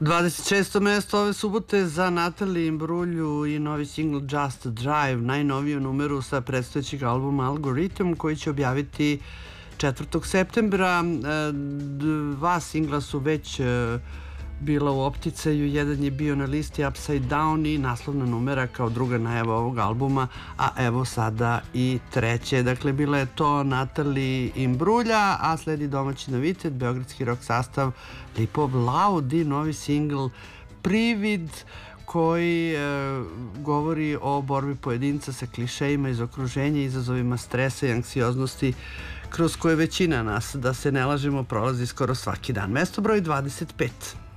26. mesto ove subote za Nataliju Imbruglia i novi singl Just Drive, najnoviju numeru sa predstojećeg albuma Algorithm, koji će objaviti 4. septembra. Dva singla su već bila u opticaju, jedan je bio na listi Upside Down i naslovna numera kao druga najava ovog albuma, a evo sada i treće. Dakle, bila je to Natalija Imbruglia, a sledi domaći novitet, beogradski rock sastav Lipov Loud i novi singl Privid, koji govori o borbi pojedinca sa klišejima iz okruženja, izazovima stresa i anksioznosti kroz koje većina nas, da se ne lažemo, prolazi skoro svaki dan. Mesto broj 25.